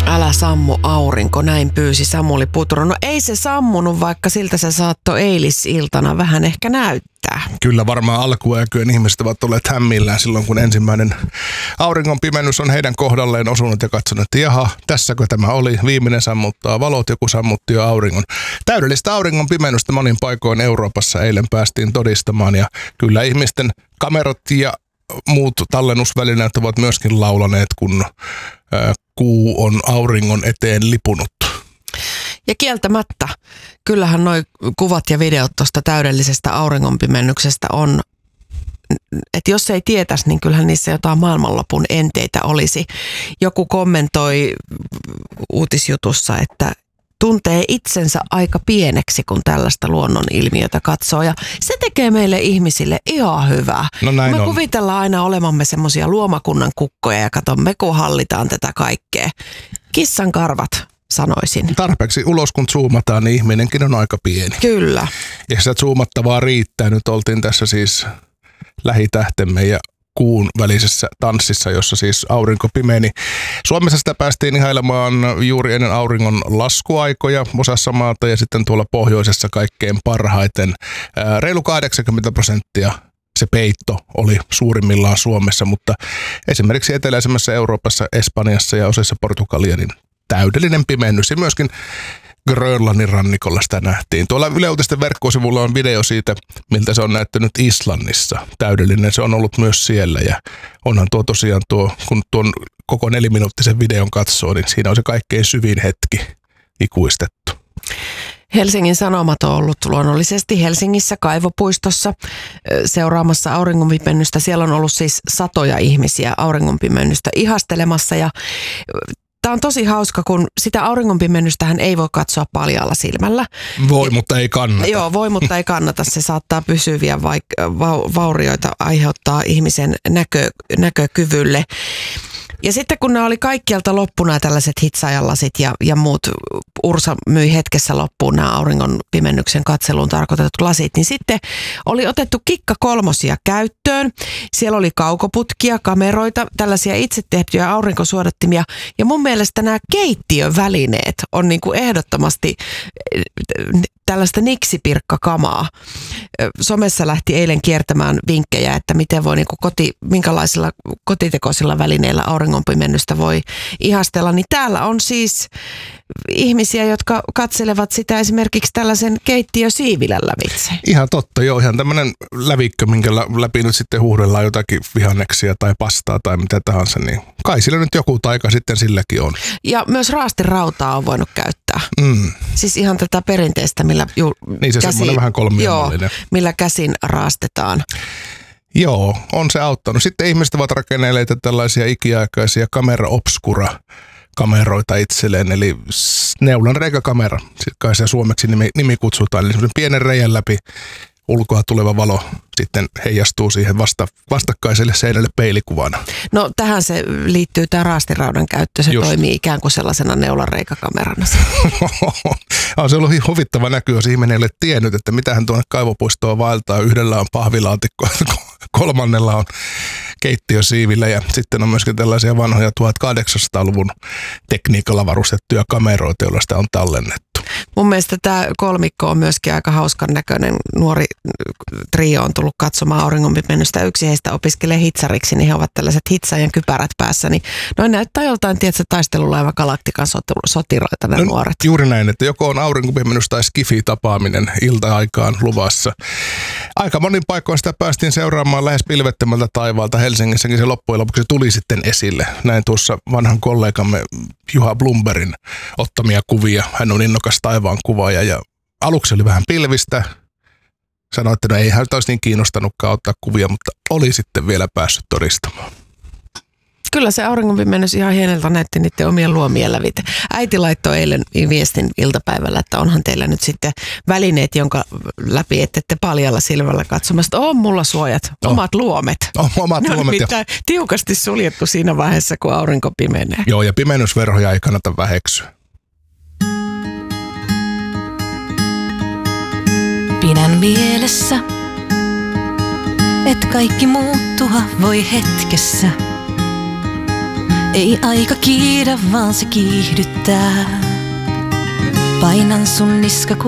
Älä sammu aurinko, näin pyysi Samuli Putro. No ei se sammunut, vaikka siltä se saattoi eilisiltana vähän ehkä näyttää. Kyllä varmaan alkuaikojen ihmiset ovat olleet hämmillään silloin, kun ensimmäinen auringon pimennys on heidän kohdalleen osunut ja katsonut, että jaha, tässäkö tämä oli. Viimeinen sammuttaa valot, joku sammutti jo auringon. Täydellistä auringon pimennystä monin paikoin Euroopassa eilen päästiin todistamaan ja kyllä ihmisten kamerat ja muut tallennusvälineet ovat myöskin laulaneet, kun kuu on auringon eteen lipunut. Ja kieltämättä, kyllähän nuo kuvat ja videot tuosta täydellisestä auringonpimennyksestä on, että jos ei tietäisi, niin kyllähän niissä jotain maailmanlopun enteitä olisi. Joku kommentoi uutisjutussa, että tuntee itsensä aika pieneksi, kun tällaista luonnonilmiötä katsoo. Ja se tekee meille ihmisille ihan hyvää. No näin me on. kuvitellaan aina olemamme semmoisia luomakunnan kukkoja ja me kun hallitaan tätä kaikkea. Kissan karvat, sanoisin. Tarpeeksi ulos kun zoomataan, niin ihminenkin on aika pieni. Kyllä. Ja sitä zoomattavaa riittää. Nyt oltiin tässä siis lähitähtemme ja kuun välisessä tanssissa, jossa siis aurinko pimeni. Suomessa sitä päästiin ihailemaan juuri ennen auringon laskuaikoja osassa maata ja sitten tuolla pohjoisessa kaikkein parhaiten. Reilu 80% se peitto oli suurimmillaan Suomessa, mutta esimerkiksi eteläisemmässä Euroopassa, Espanjassa ja osassa Portugalia niin täydellinen pimennys ja myöskin Grönlannin rannikolla sitä nähtiin. Tuolla Yle Uutisten verkkosivulla on video siitä, miltä se on näyttänyt Islannissa. Täydellinen se on ollut myös siellä ja onhan tuo tosiaan kun tuon koko 4-minuuttisen videon katsoo, niin siinä on se kaikkein syvin hetki ikuistettu. Helsingin Sanomat on ollut luonnollisesti Helsingissä Kaivopuistossa seuraamassa auringonpimennystä. Siellä on ollut siis satoja ihmisiä auringonpimennystä ihastelemassa ja tämä on tosi hauska, kun sitä auringonpimennystähän ei voi katsoa paljaalla silmällä. Voi, mutta ei kannata. Joo, voi, mutta ei kannata. Se saattaa pysyviä vaurioita aiheuttaa ihmisen näkökyvylle. Ja sitten kun nämä oli kaikkialta loppuna tällaiset hitsaajanlasit ja muut, Ursa myi hetkessä loppuun nämä auringon pimennyksen katseluun tarkoitetut lasit, niin sitten oli otettu kikka-kolmosia käyttöön. Siellä oli kaukoputkia, kameroita, tällaisia itse tehtyjä aurinkosuodattimia. Ja mun mielestä nämä keittiövälineet on niin kuin ehdottomasti tällaista niksipirkkakamaa. Somessa lähti eilen kiertämään vinkkejä, että miten voi minkälaisilla kotitekoisilla välineillä auringonpimennystä voi ihastella. Niin täällä on siis ihmisiä, jotka katselevat sitä esimerkiksi tällaisen keittiösiivilän lävitse. Ihan totta, joo. Ihan tämmöinen lävikkö, minkä läpi nyt sitten huuhdellaan jotakin vihanneksia tai pastaa tai mitä tahansa. Niin kai sillä nyt joku taika sitten silläkin on. Ja myös raastirautaa on voinut käyttää. Siis ihan tätä perinteistä, millä niin se semmoinen vähän kolmiamallinen. Millä käsin raastetaan. Joo, on se auttanut. Sitten ihmiset ovat rakennelleet tällaisia ikiaikaisia kamera obscura kameroita itselleen, eli neulan reikäkamera, kai se suomeksi nimi kutsutaan, eli semmoisen pienen reiän läpi ulkoa tuleva valo sitten heijastuu siihen vastakkaiselle seinälle peilikuvana. No tähän se liittyy tämä raastiraudan käyttö, se toimii ikään kuin sellaisena neulan reikäkamerana. On se ollut huvittava näky, jos ihminen ei ole tiennyt, että mitähän tuonne Kaivopuistoon vaeltaa. Yhdellä on pahvilaatikko, kolmannella on keittiösiivillä ja sitten on myöskin tällaisia vanhoja 1800-luvun tekniikalla varustettuja kameroita, joilla sitä on tallennettu. Mun mielestä tämä kolmikko on myöskin aika hauskan näköinen. Nuori trio on tullut katsomaan auringonpimennystä. Yksi heistä opiskelee hitsariksi, niin he ovat tällaiset hitsaajan kypärät päässä. Niin noin näyttää joltain, tiedätkö, taistelulaiva Galaktikan sotiroita ne nuoret. Juuri näin, että joko on auringonpimennys tai skifi-tapaaminen ilta-aikaan luvassa. Aika monin paikoin sitä päästiin seuraamaan lähes pilvettömältä taivaalta. Helsingissäkin se loppujen lopuksi tuli sitten esille. Näin tuossa vanhan kollegamme Juha Blumbergin ottamia kuvia. Hän on innokas taivaan kuvaaja ja aluksi oli vähän pilvistä. Sanoi, että no ei hän olisi niin kiinnostanutkaan ottaa kuvia, mutta oli sitten vielä päässyt todistamaan. Kyllä se auringonpimennys ihan hieneltä näytti niiden omien luomien lävitse. Äiti laittoi eilen viestin iltapäivällä, että onhan teillä nyt sitten välineet, jonka läpi ette paljalla silmällä katsomasta. On mulla suojat, omat luomet. Omat ne on luomet. Tiukasti suljettu siinä vaiheessa, kun aurinko pimenee. Joo, ja pimennysverhoja ei kannata väheksyä. Pidän mielessä, et kaikki muuttua voi hetkessä. Ei aika kiire, vaan se kiihdyttää. Painan sun niska